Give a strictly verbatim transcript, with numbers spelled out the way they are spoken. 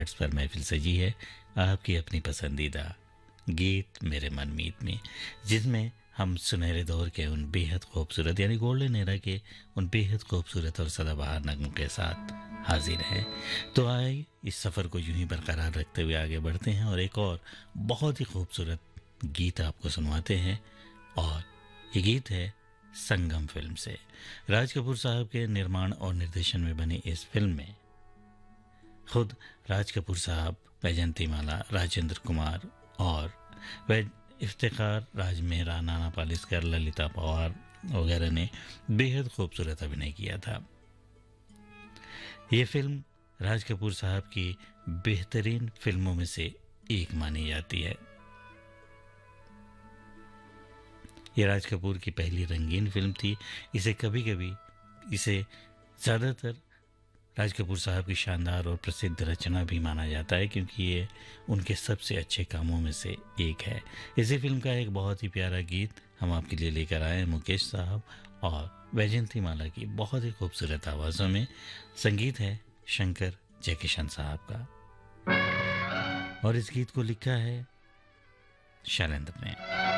इस पर महफिल सजी है आपकी अपनी पसंदीदा गीत मेरे मनमीत में, जिसमें हम सुनहरे दौर के उन बेहद खूबसूरत यानी गोल्डन एरा के उन बेहद खूबसूरत और सदाबहार नगमों के साथ हाजिर है। तो आए इस सफ़र को यूं ही बरकरार रखते हुए आगे बढ़ते हैं और एक और बहुत ही खूबसूरत गीत आपको सुनवाते हैं। और ये गीत है संगम फिल्म से। राज कपूर साहब के निर्माण और निर्देशन में बनी इस फिल्म में खुद राज कपूर साहब, वैजंती माला, राजेंद्र कुमार और वै इफ्तिखार, राज मेहरा, नाना पालिस्कर, ललिता पवार वगैरह ने बेहद खूबसूरत अभिनय किया था। ये फिल्म राज कपूर साहब की बेहतरीन फिल्मों में से एक मानी जाती है। ये राज कपूर की पहली रंगीन फिल्म थी। इसे कभी कभी इसे ज़्यादातर राज कपूर साहब की शानदार और प्रसिद्ध रचना भी माना जाता है, क्योंकि ये उनके सबसे अच्छे कामों में से एक है। इसी फिल्म का एक बहुत ही प्यारा गीत हम आपके लिए लेकर आए हैं मुकेश साहब और वैजंती माला की बहुत ही खूबसूरत आवाज़ों में। संगीत है शंकर जयकिशन साहब का और इस गीत को लिखा है शैलेंद्र ने।